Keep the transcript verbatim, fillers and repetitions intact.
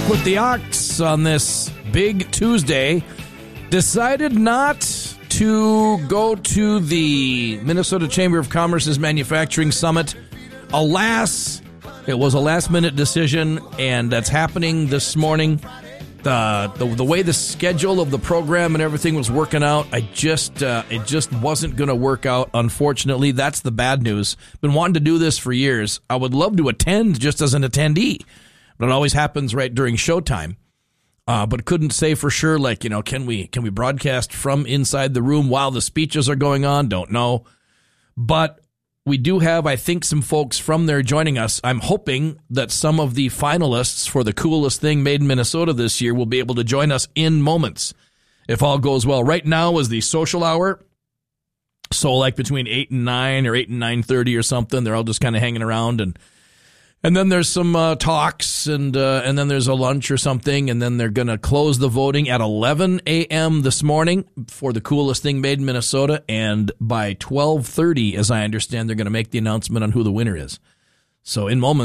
back with the Ox on this big Tuesday. Decided not to go to the Minnesota Chamber of Commerce's Manufacturing Summit. Alas, it was a last-minute decision, and that's happening this morning. The, the the way the schedule of the program and everything was working out, I just uh, it just wasn't going to work out. Unfortunately, that's the bad news. Been wanting to do this for years. I would love to attend just as an attendee, but it always happens right during showtime. Uh, but couldn't say for sure. Like, you know, can we can we broadcast from inside the room while the speeches are going on? Don't know, but we do have, I think, some folks from there joining us. I'm hoping that some of the finalists for the coolest thing made in Minnesota this year will be able to join us in moments, if all goes well. Right now is the social hour, so like between eight and nine or eight and nine thirty or something. They're all just kind of hanging around, and and then there's some uh, talks, and uh, and then there's a lunch or something, and then they're going to close the voting at eleven a.m. this morning for the coolest thing made in Minnesota, and by twelve thirty, as I understand, they're going to make the announcement on who the winner is. So in moments.